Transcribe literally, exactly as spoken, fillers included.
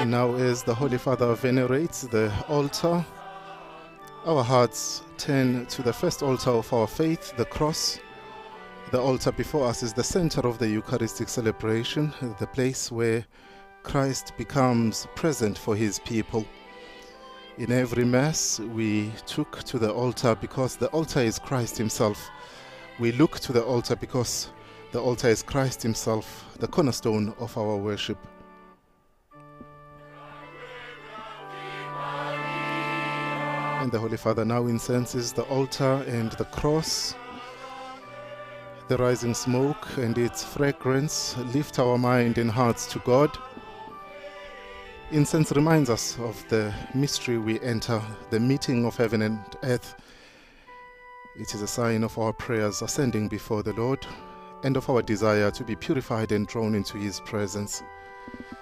And now, as the Holy Father venerates the altar, our hearts turn to the first altar of our faith, the cross. The altar before us is the center of the Eucharistic celebration, the place where Christ becomes present for his people. In every Mass, we took to the altar because the altar is Christ himself. We look to the altar because the altar is Christ himself, the cornerstone of our worship. And the Holy Father now incenses the altar and the cross. The rising smoke and its fragrance lift our mind and hearts to God. Incense reminds us of the mystery we enter, the meeting of heaven and earth. It is a sign of our prayers ascending before the Lord and of our desire to be purified and drawn into his presence.